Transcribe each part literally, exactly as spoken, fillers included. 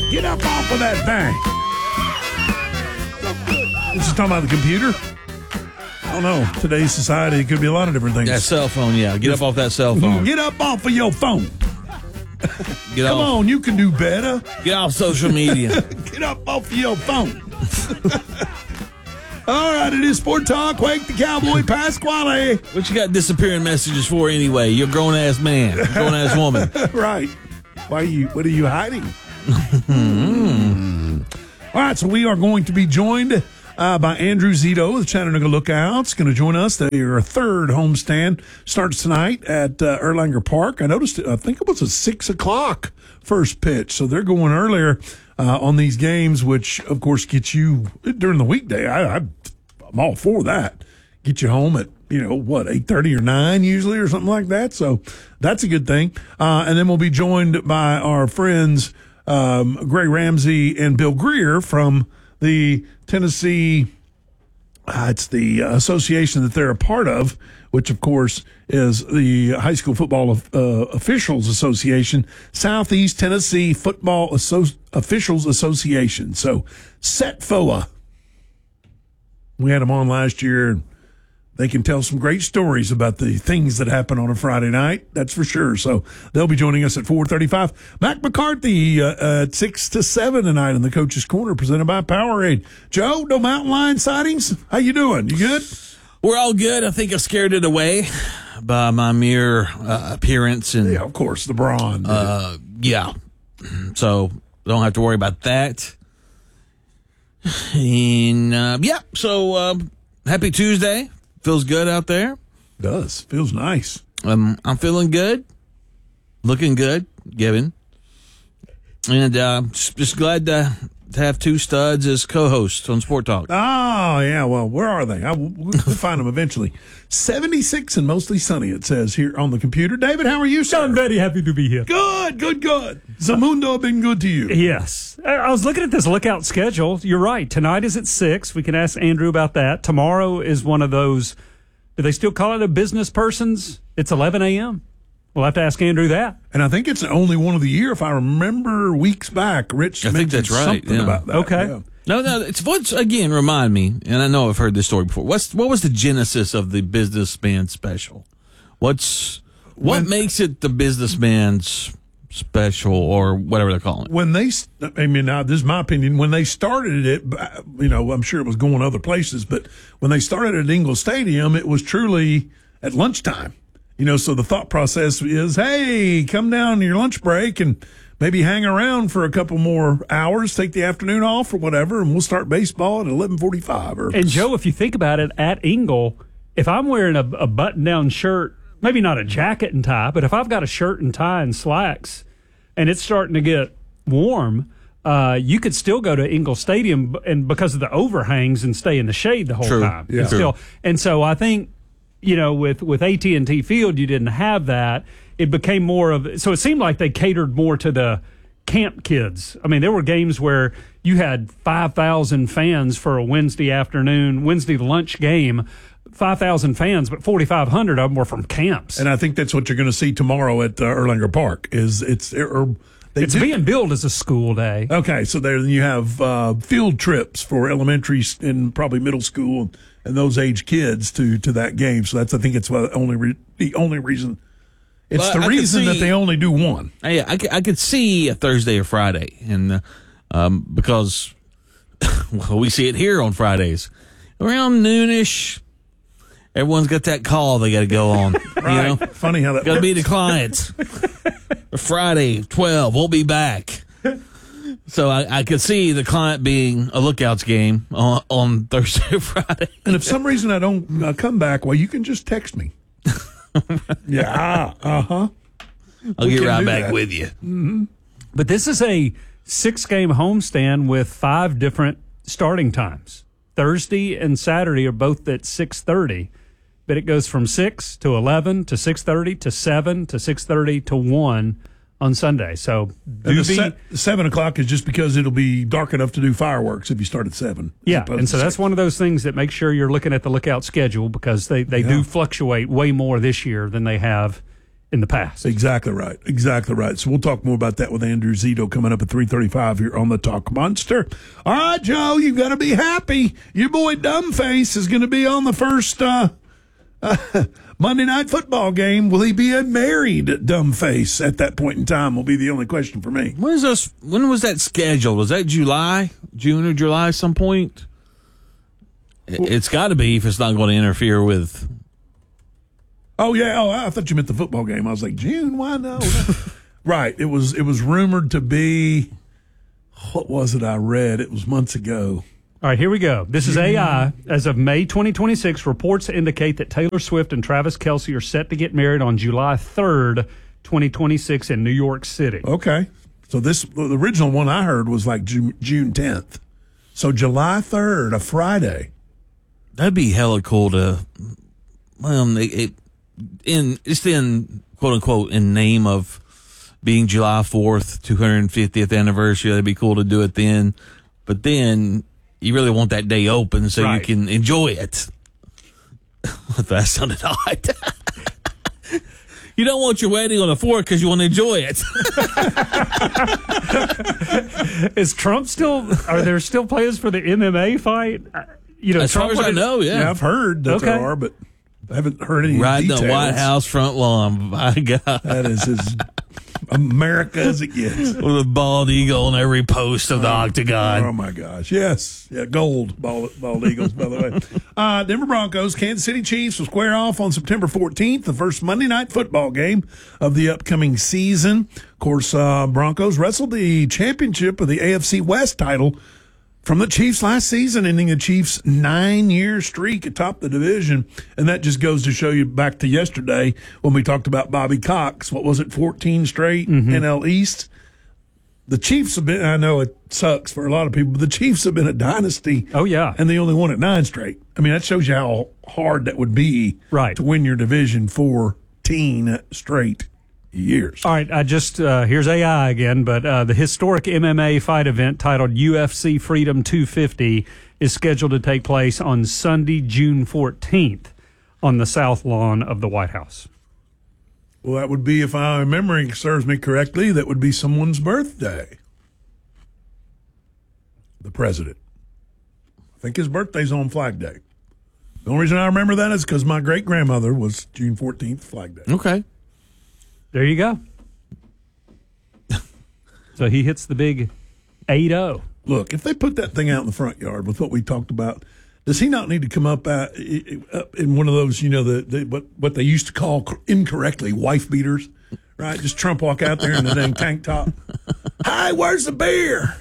Get up off of that thing. This is talking about the computer? I don't know. Today's society, it could be a lot of different things. That cell phone, yeah. Get up off that cell phone. Get up off of your phone. Get Come off. on, you can do better. Get off social media. Get up off of your phone. All right, it is Sport Talk. Wake the Cowboy Pasquale. What you got disappearing messages for anyway? You're a grown-ass man. Grown-ass woman. Right. Why are you, what are you hiding? mm. All right, so we are going to be joined uh, by Andrew Zito of the Chattanooga Lookouts. Going to join us. Their third homestand starts tonight at uh, Erlanger Park. I noticed, I think it was a six o'clock first pitch, so they're going earlier uh, on these games, which, of course, gets you during the weekday. I, I, I'm all for that. Get you home at, you know, what, eight thirty or nine usually or something like that. So that's a good thing. Uh, and then we'll be joined by our friends um, Gray Ramsey and Bill Greer from the Tennessee, uh, it's the association that they're a part of, which, of course, is the High School Football uh, Officials Association, Southeast Tennessee Football Asso- Officials Association. So, S E T F O A. We had them on last year, and they can tell some great stories about the things that happen on a Friday night, that's for sure. So they'll be joining us at four thirty-five. Mac McCarthy uh, at six to seven tonight in the Coach's Corner, presented by Powerade. Joe, no mountain lion sightings? How you doing? You good? We're all good. I think I scared it away by my mere uh, appearance. And yeah, of course, the brawn. Uh, yeah. So don't have to worry about that. And, uh, yeah, so uh, happy Tuesday. Feels good out there. Does. Feels nice. Um, I'm feeling good. Looking good, given. And uh, just, just glad to, to have two studs as co-hosts on Sport Talk. Oh, yeah. Well, where are they? I, we'll find them eventually. seventy-six and mostly sunny, it says here on the computer. David, how are you, sir? I'm very happy to be here. Good, good, good. Zamundo been good to you? Yes. I was looking at this lookout schedule. You're right. Tonight is at six. We can ask Andrew about that. Tomorrow is one of those, do they still call it a business person's? It's eleven a.m. We'll have to ask Andrew that. And I think it's the only one of the year, if I remember weeks back. Rich I think mentioned that's right, something yeah. about that. Okay. Yeah. No, no, it's what's, again, remind me, and I know I've heard this story before. What's What was the genesis of the businessman special? What's What When- makes it the businessman's special, or whatever they're calling it? When they, I mean, now this is my opinion. When they started it, you know, I'm sure it was going other places, but when they started at Ingalls Stadium, it was truly at lunchtime. You know, so the thought process is, hey, come down to your lunch break and maybe hang around for a couple more hours, take the afternoon off or whatever, and we'll start baseball at eleven forty-five. Or And, Joe, if you think about it, at Ingle, if I'm wearing a, a button-down shirt, maybe not a jacket and tie, but if I've got a shirt and tie and slacks and it's starting to get warm, uh, you could still go to Ingle Stadium and because of the overhangs and stay in the shade the whole True. time. Yeah. And Still, and so I think, you know, with, with A T and T Field, you didn't have that. It became more of, so it seemed like they catered more to the camp kids. I mean, there were games where you had five thousand fans for a Wednesday afternoon, Wednesday lunch game, five thousand fans, but forty-five hundred of them were from camps. And I think that's what you're going to see tomorrow at uh, Erlanger Park. Is it's or they It's do- being billed as a school day. Okay, so there you have uh, field trips for elementary and probably middle school and those age kids to, to that game. So that's I think it's the only re- the only reson. It's Well, the I could reason that see- they only do one. Yeah, I, could- I could see a Thursday or Friday, and uh, um, because well, we see it here on Fridays around noonish. Everyone's got that call they got to go on. Right. You know, Funny how that got to be works. the clients. Friday twelve, we'll be back. So I, I could see the client being a Lookouts game on, on Thursday or Friday. And if some reason I don't uh, come back, well, you can just text me. Yeah, uh huh. I'll We get can right do back that. with you. But this is a six-game homestand with five different starting times. Thursday and Saturday are both at six thirty, but it goes from six to eleven to six thirty to seven to six thirty to one on Sunday. So do And the be, se- seven o'clock is just because it'll be dark enough to do fireworks if you start at seven. as yeah, opposed and to so that's six. one of those things that make sure you're looking at the Lookout schedule because they, they Yeah. do fluctuate way more this year than they have in the past. Exactly right. Exactly right. So we'll talk more about that with Andrew Zito coming up at three thirty-five here on the Talk Monster. All right, Joe, you've got to be happy. Your boy Dumbface is going to be on the first uh, uh, Monday Night Football game. Will he be a married Dumbface at that point in time will be the only question for me. When is this, when was that scheduled? Was that July? June or July some point? It's got to be if it's not going to interfere with... Oh yeah. Oh, I thought you meant the football game. I was like, June? Why no? Right. It was. It was rumored to be. What was it? I read. It was months ago. All right, here we go. This is A I. As of May twenty twenty-six, reports indicate that Taylor Swift and Travis Kelce are set to get married on July third, twenty twenty-six, in New York City. Okay. So this the original one I heard was like June, June tenth. So July third, a Friday. That'd be hella cool to. Well, it. it In it's in quote unquote in name of being July fourth, two hundred fiftieth anniversary. That'd be cool to do it then, but then you really want that day open so right. you can enjoy it. That sounded odd. You don't want your wedding on the fourth because you want to enjoy it. Is Trump still? Are there still plans for the M M A fight? You know, as Trump far as I know, yeah. yeah, I've heard that Okay. there are, but I haven't heard any Riding details. the White House front lawn. My God. That is as America as it gets. With a bald eagle on every post of the octagon. Oh, my gosh. Yes. Yeah, gold bald, bald eagles, by the way. Uh, Denver Broncos, Kansas City Chiefs will square off on September fourteenth, the first Monday night football game of the upcoming season. Of course, uh, Broncos wrestled the championship of the A F C West title from the Chiefs last season, ending the Chiefs' nine-year streak atop the division. And that just goes to show you back to yesterday when we talked about Bobby Cox. What was it, fourteen straight mm-hmm. N L East? The Chiefs have been, I know it sucks for a lot of people, but the Chiefs have been a dynasty. Oh, yeah. And they only won at nine straight. I mean, that shows you how hard that would be right. to win your division fourteen straight years. All right, I just uh, here's A I again, but uh, the historic M M A fight event titled U F C Freedom two fifty is scheduled to take place on Sunday, June fourteenth, on the South Lawn of the White House. Well, that would be, if my memory serves me correctly, that would be someone's birthday. The president. I think his birthday's on Flag Day. The only reason I remember that is because my great grandmother was June fourteenth, Flag Day. Okay. There you go. So he hits the big eight oh. Look, if they put that thing out in the front yard with what we talked about, does he not need to come up, at, up in one of those, you know, the, the what what they used to call incorrectly wife beaters, right? Just Trump walk out there in the dang tank top. Hi, where's the beer?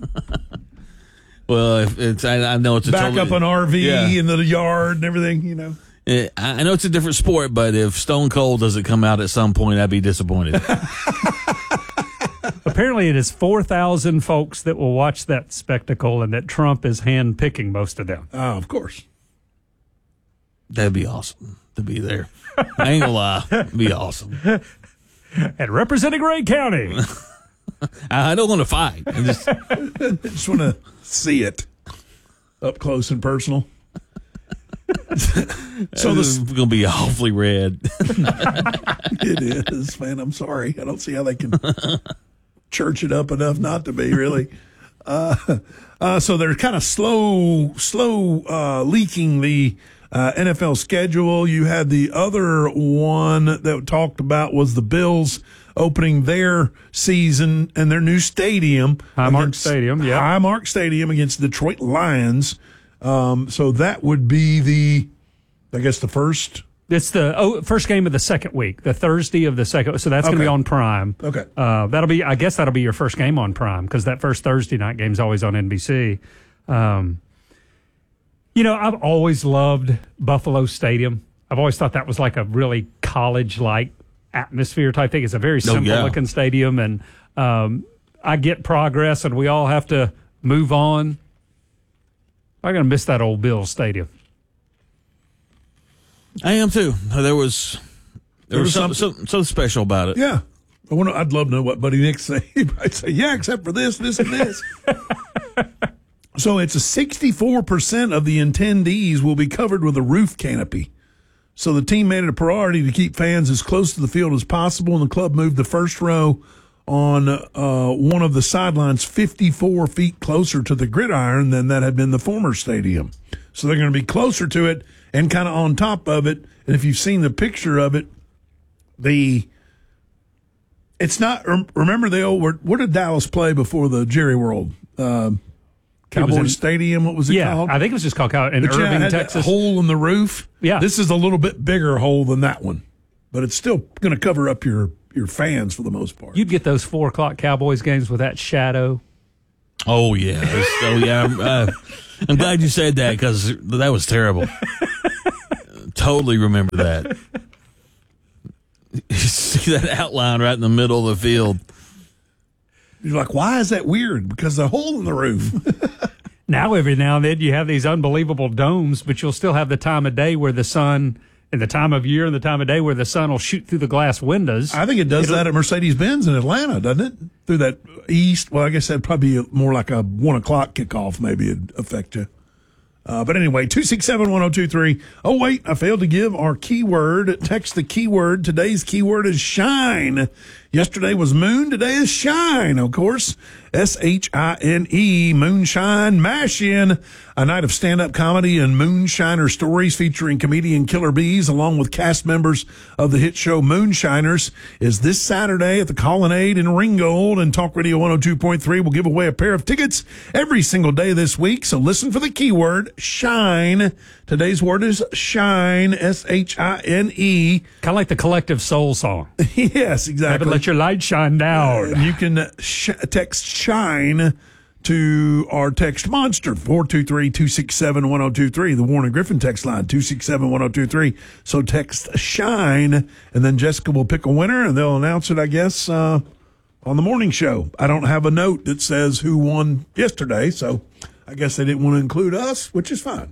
Well, if it's I, I know it's a back totally, up an R V yeah. in the yard and everything, you know. I know it's a different sport, but if Stone Cold doesn't come out at some point, I'd be disappointed. Apparently, it is four thousand folks that will watch that spectacle, and that Trump is hand-picking most of them. Oh, of course. That'd be awesome to be there. I ain't gonna lie. It'd be awesome. And representing Ray County. I don't want to fight. I just, I just want to see it up close and personal. so this is going to be awfully red. It is, man. I'm sorry. I don't see how they can church it up enough not to be, really. Uh, uh, so they're kind of slow, slow uh, leaking the uh, N F L schedule. You had the other one that talked about was the Bills opening their season and their new stadium. Highmark Stadium, yeah. Highmark Stadium against the Detroit Lions. Um, so that would be the, I guess, the first. It's the oh, first game of the second week, the Thursday of the second. So that's going to Okay. be on Prime. Okay. Uh, that'll be, I guess, that'll be your first game on Prime because that first Thursday night game is always on N B C. Um, you know, I've always loved Buffalo Stadium. I've always thought that was like a really college-like atmosphere type thing. It's a very simple yeah. looking stadium, and um, I get progress, and we all have to move on. I'm going to miss that old Bills Stadium. I am too. There was there, There was was something, something so special about it. Yeah. I wonder, I'd love to know what Buddy Nick say. He'd probably say, yeah, except for this, this, and this. So it's a sixty-four percent of the attendees will be covered with a roof canopy. So the team made it a priority to keep fans as close to the field as possible, and the club moved the first row on uh, one of the sidelines fifty-four feet closer to the gridiron than that had been the former stadium. So they're going to be closer to it and kind of on top of it. And if you've seen the picture of it, the it's not. Remember the old where did Dallas play before the Jerry World? Uh, Cowboys in, Stadium. What was it yeah, called? I think it was just called Cow- in but Irving, yeah, it had Texas. That hole in the roof. Yeah, this is a little bit bigger hole than that one, but it's still going to cover up your your fans for the most part. You'd get those four o'clock Cowboys games with that shadow. Oh yeah, oh yeah. I'm, uh, I'm glad you said that because that was terrible. Totally remember that. You see that outline right in the middle of the field. You're like, why is that weird? Because the hole in the roof. Now, every now and then, you have these unbelievable domes, but you'll still have the time of day where the sun, and the time of year and the time of day where the sun will shoot through the glass windows. I think it does It'll, that at Mercedes-Benz in Atlanta, doesn't it? Through that east. Well, I guess that'd probably be more like a one o'clock kickoff. Maybe it'd affect you. Uh, but anyway, two six seven, one oh two three. Oh, wait, I failed to give our keyword. Text the keyword. Today's keyword is shine. Yesterday was moon. Today is shine, of course. S H I N E, Moonshine Mash-In, a night of stand-up comedy and moonshiner stories featuring comedian Killer Bees along with cast members of the hit show Moonshiners is this Saturday at the Colonnade in Ringgold, and Talk Radio one oh two point three will give away a pair of tickets every single day this week. So listen for the keyword shine. Today's word is shine, S H I N E. Kind of like the Collective Soul song. Yes, exactly. Haven't let your light shine down. Uh, you can sh- text shine to our text monster, four two three, two six seven, one oh two three, the Warren Griffin text line, two six seven, one oh two three. So text shine, and then Jessica will pick a winner, and they'll announce it, I guess, uh, on the morning show. I don't have a note that says who won yesterday, so I guess they didn't want to include us, which is fine.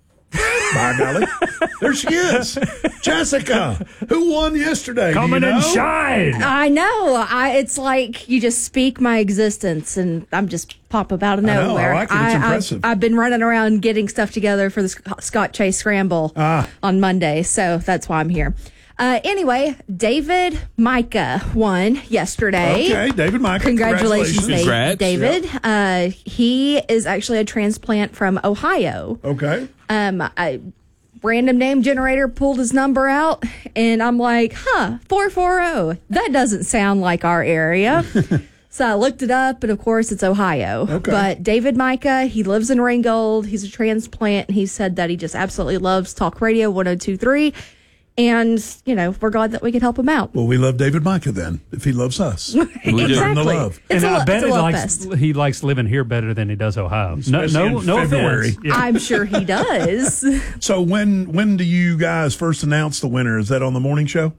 By golly. There she is. Jessica, who won yesterday? Coming you know? and shine. I know. I It's like you just speak my existence, and I'm just pop up out of I know, nowhere. I like it. It's impressive. I've, I've been running around getting stuff together for the Scott Chase Scramble ah. on Monday, so that's why I'm here. Uh, anyway, David Micah won yesterday. Okay, David Micah. Congratulations, Congrats. David. Yep. Uh, he is actually a transplant from Ohio. Okay. Um, I, random name generator pulled his number out, and I'm like, huh, four four zero. That doesn't sound like our area. So I looked it up, and of course, it's Ohio. Okay. But David Micah, he lives in Ringgold. He's a transplant, and he said that he just absolutely loves Talk Radio one oh two three. And, you know, we're glad that we could help him out. Well, we love David Micah then, if he loves us. We exactly. give him the love. It's and a, I bet it's a he love likes, fest. he likes living here better than he does Ohio. No, Especially no, in no February. offense. Yeah. I'm sure he does. So when when do you guys first announce the winner? Is that on the morning show?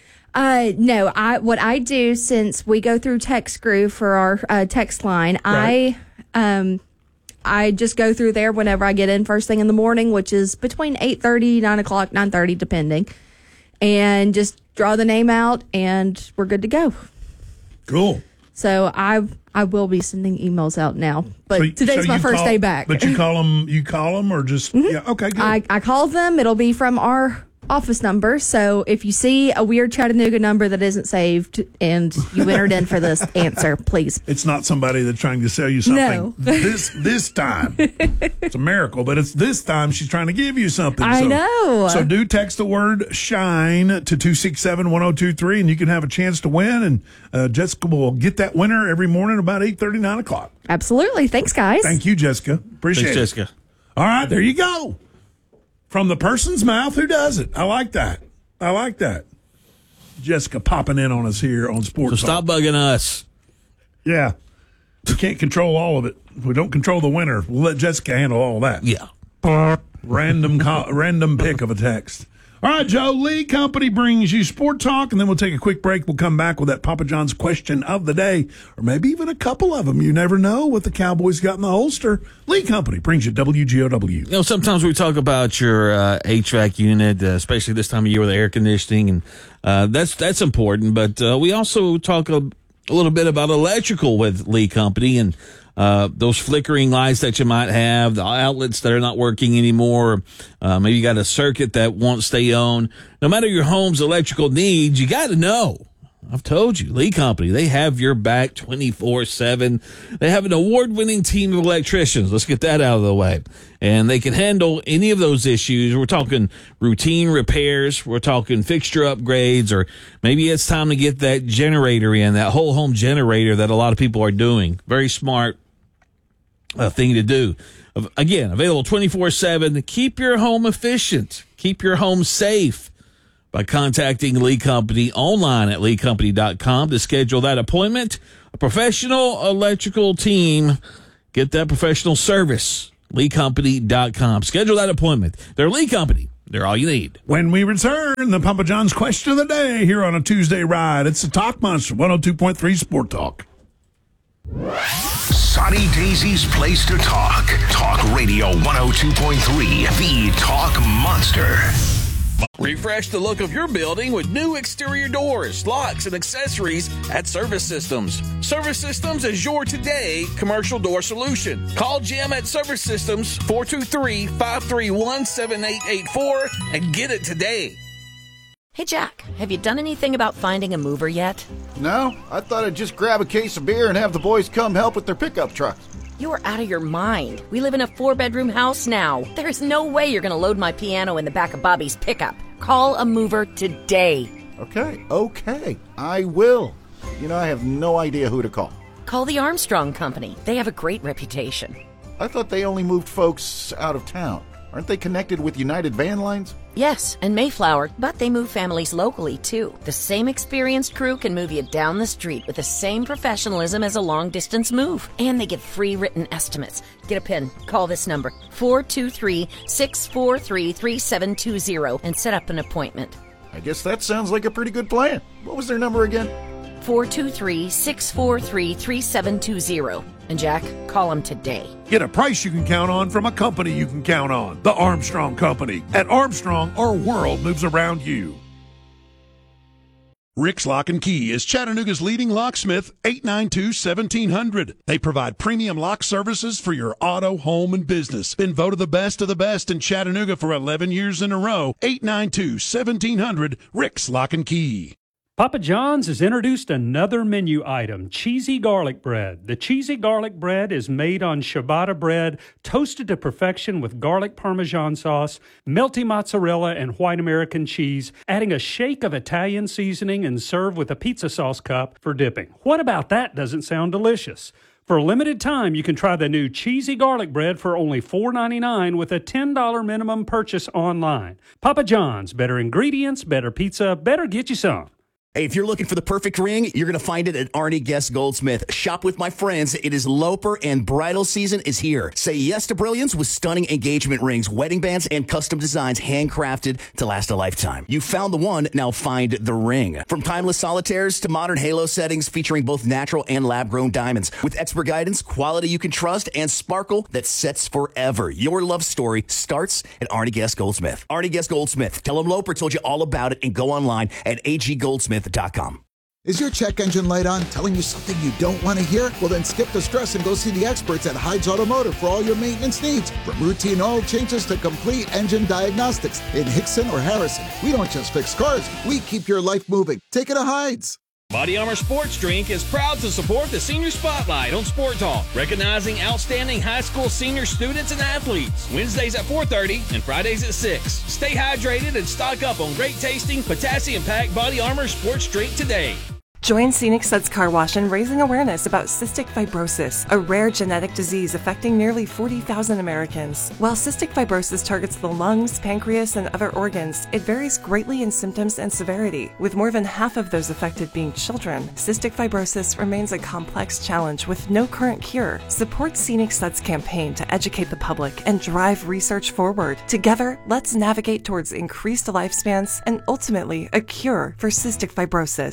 Uh, no, I what I do, since we go through Text Crew for our uh, text line, Right. I um I just go through there whenever I get in first thing in the morning, which is between eight thirty, nine o'clock, nine thirty, depending, and just draw the name out, and we're good to go. Cool. So I I will be sending emails out now, but So- today's so my you first call- day back. But you call them, you call them, or just yeah? Okay, good. I, I call them. It'll be from our office number. So if you see a weird Chattanooga number that isn't saved and you entered in for this, answer, please. It's not somebody that's trying to sell you something. No. This this time. It's a miracle, but it's this time she's trying to give you something. I so, know. So do text the word shine to two six seven, one oh two three, and you can have a chance to win. And uh, Jessica will get that winner every morning about eight thirty, nine o'clock. Absolutely. Thanks, guys. Thank you, Jessica. Appreciate Thanks, it. Jessica. All right, there you go. From the person's mouth who does it. I like that. I like that. Jessica popping in on us here on Sports So stop Talk. bugging us. Yeah. We can't control all of it. We don't control the winner. We'll let Jessica handle all that. Yeah. Random co- random pick of a text. All right, Joe. Lee Company brings you Sport Talk, and then we'll take a quick break. We'll come back with that Papa John's question of the day, or maybe even a couple of them. You never know what the Cowboys got in the holster. Lee Company brings you W G O W. You know, sometimes we talk about your uh, H V A C unit, uh, especially this time of year with the air conditioning, and uh, that's that's important. But uh, we also talk a, a little bit about electrical with Lee Company and uh, those flickering lights that you might have, the outlets that are not working anymore. Uh, maybe you got a circuit that won't stay on. No matter your home's electrical needs, you got to know. I've told you, Lee Company, they have your back twenty-four seven. They have an award-winning team of electricians. Let's get that out of the way. And they can handle any of those issues. We're talking routine repairs. We're talking fixture upgrades, or maybe it's time to get that generator in, that whole home generator that a lot of people are doing. Very smart uh, thing to do. Again, available twenty-four seven. Keep your home efficient. Keep your home safe by contacting Lee Company online at lee company dot com to schedule that appointment. A professional electrical team. Get that professional service. lee company dot com. Schedule that appointment. They're Lee Company. They're all you need. When we return, the Papa John's question of the day here on a Tuesday ride. It's the Talk Monster, one oh two point three Sport Talk. Sonny Daisy's place to talk. Talk Radio one oh two point three, the Talk Monster. Refresh the look of your building with new exterior doors, locks, and accessories at Service Systems. Service Systems is your today commercial door solution. Call Jim at Service Systems, four two three, five three one, seven eight eight four, and get it today. Hey, Jack, have you done anything about finding a mover yet? No, I thought I'd just grab a case of beer and have the boys come help with their pickup trucks. You are out of your mind. We live in a four-bedroom house now. There's no way you're going to load my piano in the back of Bobby's pickup. Call a mover today. Okay, okay, I will. You know, I have no idea who to call. Call the Armstrong Company. They have a great reputation. I thought they only moved folks out of town. Aren't they connected with United Van Lines? Yes, and Mayflower, but they move families locally, too. The same experienced crew can move you down the street with the same professionalism as a long-distance move. And they give free written estimates. Get a pen. Call this number, four two three, six four three, three seven two zero, and set up an appointment. I guess that sounds like a pretty good plan. What was their number again? four two three, six four three, three seven two zero. And Jack, call them today. Get a price you can count on from a company you can count on. The Armstrong Company. At Armstrong, our world moves around you. Rick's Lock and Key is Chattanooga's leading locksmith, eight nine two, one seven zero zero. They provide premium lock services for your auto, home, and business. Been voted the best of the best in Chattanooga for eleven years in a row. eight nine two, one seven zero zero. Rick's Lock and Key. Papa John's has introduced another menu item, cheesy garlic bread. The cheesy garlic bread is made on ciabatta bread, toasted to perfection with garlic Parmesan sauce, melty mozzarella, and white American cheese, adding a shake of Italian seasoning and served with a pizza sauce cup for dipping. What about that doesn't sound delicious? For a limited time, you can try the new cheesy garlic bread for only four ninety-nine with a ten dollars minimum purchase online. Papa John's, better ingredients, better pizza, better get you some. Hey, if you're looking for the perfect ring, you're going to find it at Arnie Guest Goldsmith. Shop with my friends. It is Loper and bridal season is here. Say yes to brilliance with stunning engagement rings, wedding bands, and custom designs handcrafted to last a lifetime. You found the one, now find the ring. From timeless solitaires to modern halo settings featuring both natural and lab-grown diamonds. With expert guidance, quality you can trust, and sparkle that sets forever. Your love story starts at Arnie Guest Goldsmith. Arnie Guest Goldsmith. Tell him Loper told you all about it and go online at a g goldsmith dot com. Is your check engine light on, telling you something you don't want to hear? Well, then skip the stress and go see the experts at Hyde's Automotive for all your maintenance needs. From routine oil changes to complete engine diagnostics in Hickson or Harrison. We don't just fix cars, we keep your life moving. Take it to Hyde's. Body Armor Sports Drink is proud to support the Senior Spotlight on Sport Talk, recognizing outstanding high school senior students and athletes. Wednesdays at four thirty and Fridays at six. Stay hydrated and stock up on great tasting, potassium-packed Body Armor Sports Drink today. Join Scenic Suds Car Wash in raising awareness about cystic fibrosis, a rare genetic disease affecting nearly forty thousand Americans. While cystic fibrosis targets the lungs, pancreas, and other organs, it varies greatly in symptoms and severity, with more than half of those affected being children. Cystic fibrosis remains a complex challenge with no current cure. Support Scenic Suds campaign to educate the public and drive research forward. Together, let's navigate towards increased lifespans and ultimately a cure for cystic fibrosis.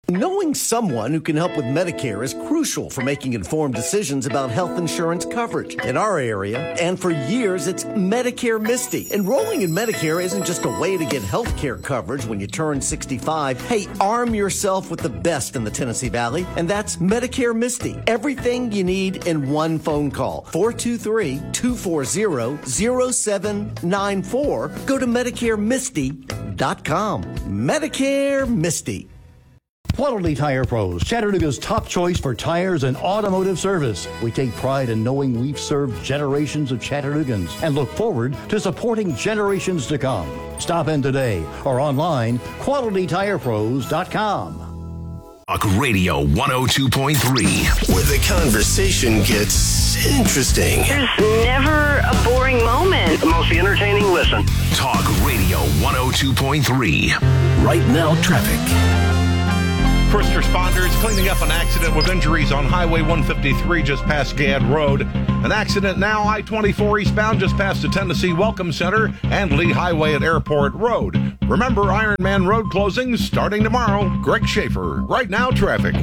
Knowing someone who can help with Medicare is crucial for making informed decisions about health insurance coverage. In our area, and for years, it's Medicare Misty. Enrolling in Medicare isn't just a way to get health care coverage when you turn sixty-five. Hey, arm yourself with the best in the Tennessee Valley, and that's Medicare Misty. Everything you need in one phone call. four two three, two four zero, zero seven nine four. Go to Medicare Misty dot com. Medicare Misty. Quality Tire Pros, Chattanooga's top choice for tires and automotive service. We take pride in knowing we've served generations of Chattanoogans and look forward to supporting generations to come. Stop in today or online, quality tire pros dot com. Talk Radio one oh two point three, where the conversation gets interesting. There's never a boring moment. The most entertaining listen. Talk Radio one oh two point three. Right now, traffic. First responders cleaning up an accident with injuries on Highway one fifty-three just past Gadd Road. An accident now I twenty-four eastbound just past the Tennessee Welcome Center and Lee Highway at Airport Road. Remember, Ironman Road closings starting tomorrow. Greg Schaefer, Right Now Traffic.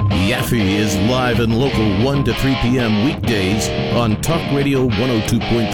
Yaffe is live and local one to three p.m. weekdays on Talk Radio one oh two point three.